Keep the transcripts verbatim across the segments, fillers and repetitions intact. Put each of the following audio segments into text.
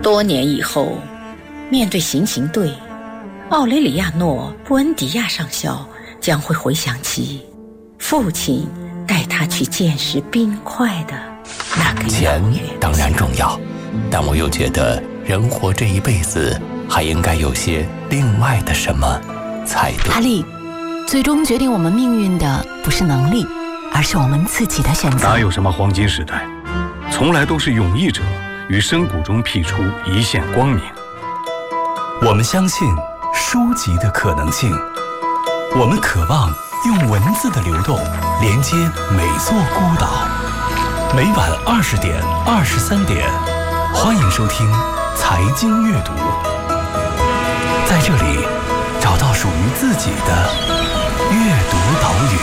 多年以后，面对行刑队，奥雷里亚诺·布恩迪亚上校将会回想起父亲带他去见识冰块的那个钱当然重要，但我又觉得人活这一辈子还应该有些另外的什么才对。 阿丽，最终决定我们命运的不是能力，而是我们自己的选择。 哪有什么黄金时代，从来都是勇毅者于深谷中辟出一线光明。 我们相信书籍的可能性，我们渴望用文字的流动连接每座孤岛。每晚二十点、二十三点，欢迎收听财经阅读，在这里找到属于自己的阅读岛屿。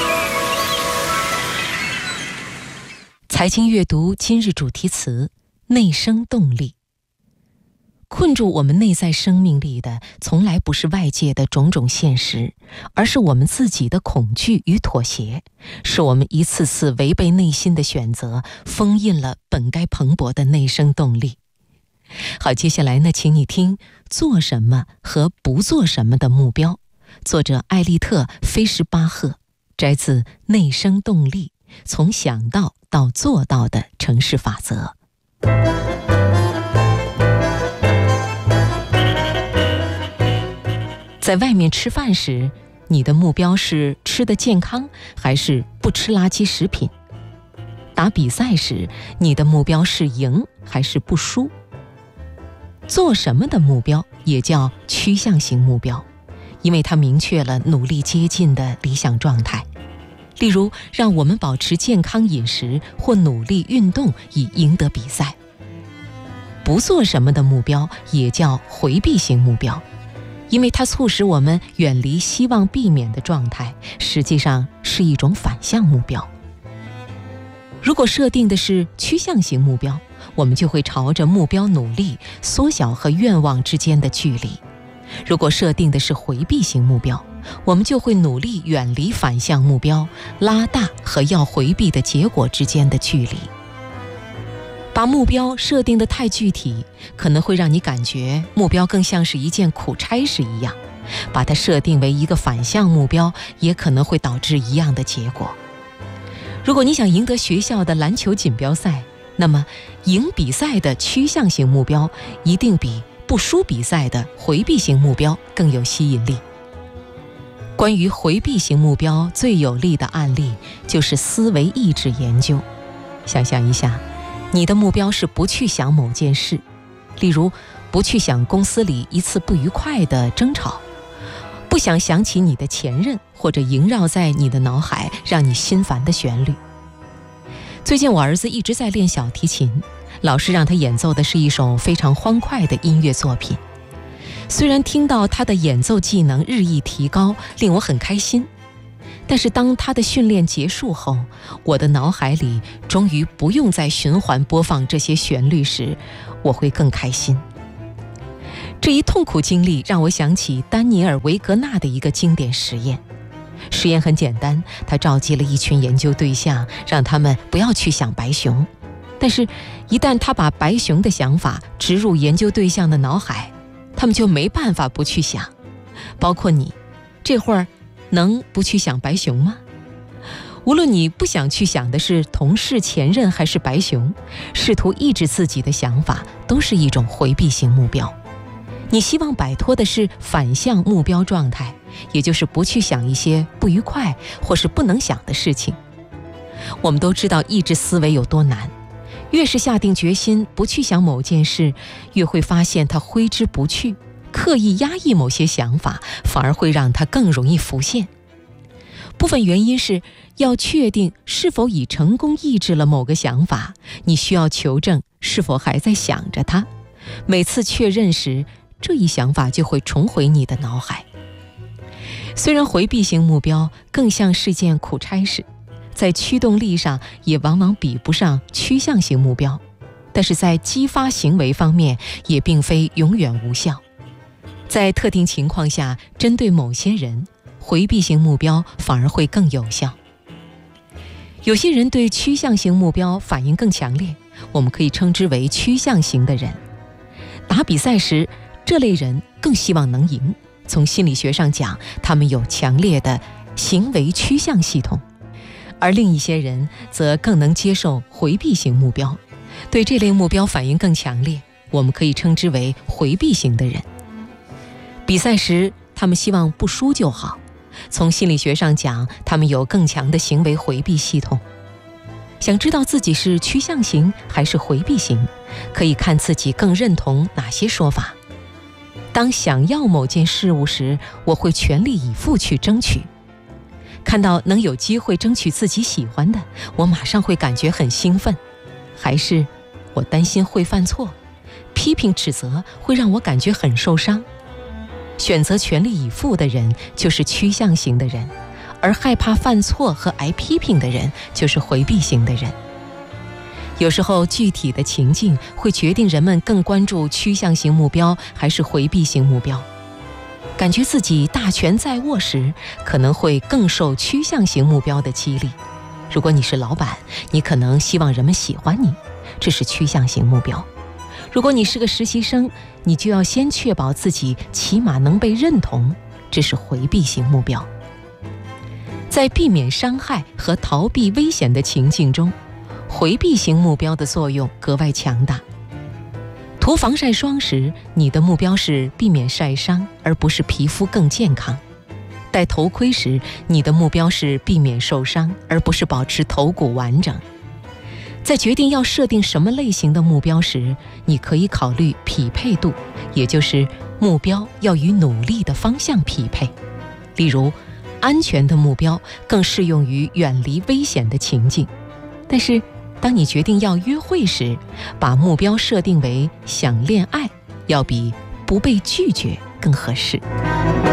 财经阅读今日主题词：内生动力。困住我们内在生命力的，从来不是外界的种种现实，而是我们自己的恐惧与妥协，是我们一次次违背内心的选择，封印了本该蓬勃的内生动力。好，接下来呢，请你听做什么和不做什么的目标，作者艾利特·菲什巴赫，摘自《内生动力：从想到到做到的城市法则》。在外面吃饭时，你的目标是吃得健康，还是不吃垃圾食品？打比赛时，你的目标是赢，还是不输？做什么的目标也叫趋向型目标，因为它明确了努力接近的理想状态。例如，让我们保持健康饮食，或努力运动以赢得比赛。不做什么的目标也叫回避型目标，因为它促使我们远离希望避免的状态，实际上是一种反向目标。如果设定的是趋向型目标，我们就会朝着目标努力，缩小和愿望之间的距离；如果设定的是回避型目标，我们就会努力远离反向目标，拉大和要回避的结果之间的距离。把目标设定得太具体，可能会让你感觉目标更像是一件苦差事一样；把它设定为一个反向目标，也可能会导致一样的结果。如果你想赢得学校的篮球锦标赛，那么赢比赛的趋向型目标一定比不输比赛的回避型目标更有吸引力。关于回避型目标最有力的案例就是思维意志研究。想象一下，你的目标是不去想某件事，例如不去想公司里一次不愉快的争吵，不想想起你的前任，或者萦绕在你的脑海让你心烦的旋律。最近我儿子一直在练小提琴，老师让他演奏的是一首非常欢快的音乐作品。虽然听到他的演奏技能日益提高，令我很开心，但是当他的训练结束后，我的脑海里终于不用再循环播放这些旋律时，我会更开心。这一痛苦经历让我想起丹尼尔·维格纳的一个经典实验。实验很简单，他召集了一群研究对象，让他们不要去想白熊。但是一旦他把白熊的想法植入研究对象的脑海，他们就没办法不去想。包括你，这会儿能不去想白熊吗？无论你不想去想的是同事、前任还是白熊，试图抑制自己的想法都是一种回避型目标。你希望摆脱的是反向目标状态，也就是不去想一些不愉快或是不能想的事情。我们都知道抑制思维有多难，越是下定决心不去想某件事，越会发现它挥之不去。刻意压抑某些想法，反而会让它更容易浮现。部分原因是要确定是否已成功抑制了某个想法，你需要求证是否还在想着它。每次确认时，这一想法就会重回你的脑海。虽然回避型目标更像是件苦差事，在驱动力上也往往比不上趋向型目标，但是在激发行为方面也并非永远无效。在特定情况下，针对某些人，回避型目标反而会更有效。有些人对趋向型目标反应更强烈，我们可以称之为趋向型的人。 打比赛时，这类人更希望能赢。从心理学上讲，他们有强烈的行为趋向系统，而另一些人则更能接受回避型目标，对这类目标反应更强烈，我们可以称之为回避型的人。比赛时，他们希望不输就好，从心理学上讲，他们有更强的行为回避系统。想知道自己是趋向型还是回避型，可以看自己更认同哪些说法。当想要某件事物时，我会全力以赴去争取。看到能有机会争取自己喜欢的，我马上会感觉很兴奋。还是我担心会犯错，批评指责会让我感觉很受伤。选择全力以赴的人就是趋向型的人，而害怕犯错和挨批评的人就是回避型的人。有时候具体的情境会决定人们更关注趋向型目标还是回避型目标。感觉自己大权在握时，可能会更受趋向型目标的激励。如果你是老板，你可能希望人们喜欢你，这是趋向型目标。如果你是个实习生，你就要先确保自己起码能被认同，这是回避型目标。在避免伤害和逃避危险的情境中，回避型目标的作用格外强大。涂防晒霜时，你的目标是避免晒伤，而不是皮肤更健康。戴头盔时，你的目标是避免受伤，而不是保持头骨完整。在决定要设定什么类型的目标时，你可以考虑匹配度，也就是目标要与努力的方向匹配。例如，安全的目标更适用于远离危险的情境。但是当你决定要约会时，把目标设定为想恋爱，要比不被拒绝更合适。